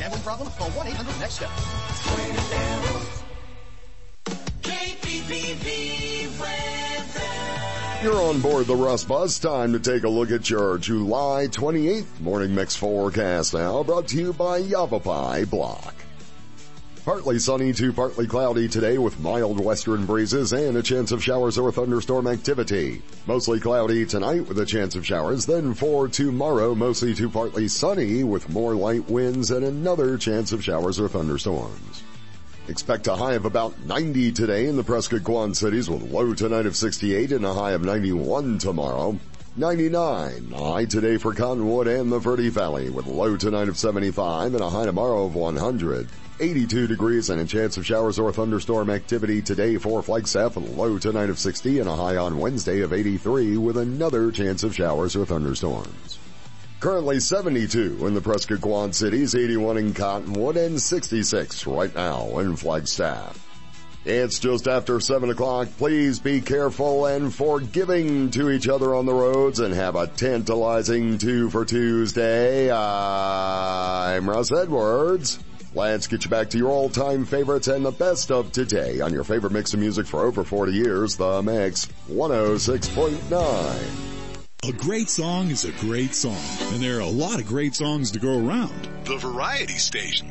Gambling problem? Call 1-800-NEXT-STEP. KPPV weather. You're on board the Russ Bus. Time to take a look at your July 28th morning mix forecast now, brought to you by Yavapai Block. Partly sunny to partly cloudy today with mild western breezes and a chance of showers or thunderstorm activity. Mostly cloudy tonight with a chance of showers. Then for tomorrow, mostly to partly sunny with more light winds and another chance of showers or thunderstorms. Expect a high of about 90 today in the Prescott Quad Cities with low tonight of 68 and a high of 91 tomorrow. 99 high today for Cottonwood and the Verde Valley with low tonight of 75 and a high tomorrow of 100. 82 degrees and a chance of showers or thunderstorm activity today for Flagstaff with low tonight of 60 and a high on Wednesday of 83 with another chance of showers or thunderstorms. Currently 72 in the Prescott Quad Cities, 81 in Cottonwood, and 66 right now in Flagstaff. It's just after 7 o'clock. Please be careful and forgiving to each other on the roads and have a tantalizing 2 for Tuesday. I'm Russ Edwards. Let's get you back to your all-time favorites and the best of today on your favorite mix of music for over 40 years, The Mix 106.9. A great song is a great song, and there are a lot of great songs to go around. The Variety Station.